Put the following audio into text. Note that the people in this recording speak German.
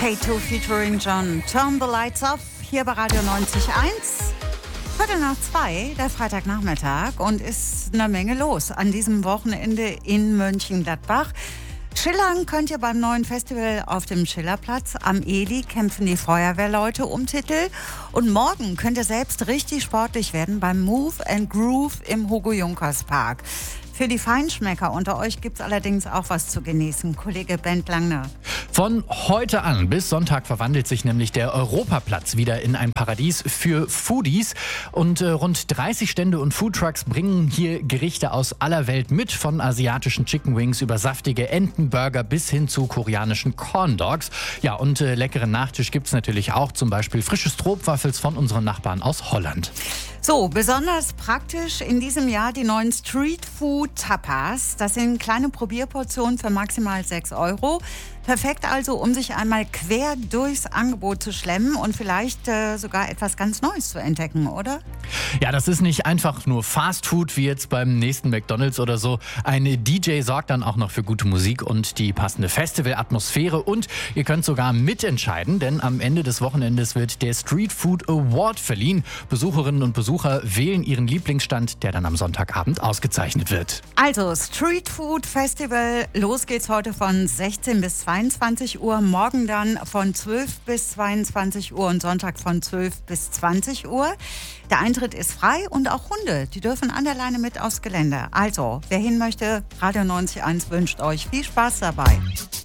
K2 featuring John. Turn the Lights Off, hier bei Radio 90.1. 1:15, der Freitagnachmittag, und ist eine Menge los an diesem Wochenende in Mönchengladbach. Schillern könnt ihr beim neuen Festival auf dem Schillerplatz. Am Eli kämpfen die Feuerwehrleute um Titel. Und morgen könnt ihr selbst richtig sportlich werden beim Move and Groove im Hugo-Junkers-Park. Für die Feinschmecker unter euch gibt es allerdings auch was zu genießen. Kollege Bent Langner. Von heute an bis Sonntag verwandelt sich nämlich der Europaplatz wieder in ein Paradies für Foodies. Und rund 30 Stände und Foodtrucks bringen hier Gerichte aus aller Welt mit. Von asiatischen Chicken Wings über saftige Entenburger bis hin zu koreanischen Corn Dogs. Ja, und leckeren Nachtisch gibt es natürlich auch. Zum Beispiel frische Stroopwafels von unseren Nachbarn aus Holland. So, besonders praktisch in diesem Jahr die neuen Street Food Tapas. Das sind kleine Probierportionen für maximal 6 €. Perfekt also, um sich einmal quer durchs Angebot zu schlemmen und vielleicht sogar etwas ganz Neues zu entdecken, oder? Ja, das ist nicht einfach nur Fast Food wie jetzt beim nächsten McDonald's oder so. Ein DJ sorgt dann auch noch für gute Musik und die passende Festivalatmosphäre. Und ihr könnt sogar mitentscheiden, denn am Ende des Wochenendes wird der Street Food Award verliehen. Besucherinnen und Besucher wählen ihren Lieblingsstand, der dann am Sonntagabend ausgezeichnet wird. Also Street Food Festival, los geht's heute von 16 bis 22 Uhr, morgen dann von 12 bis 22 Uhr und Sonntag von 12 bis 20 Uhr. Der Eintritt ist frei und auch Hunde, die dürfen an der Leine mit aufs Gelände. Also, wer hin möchte, Radio 90.1 wünscht euch viel Spaß dabei.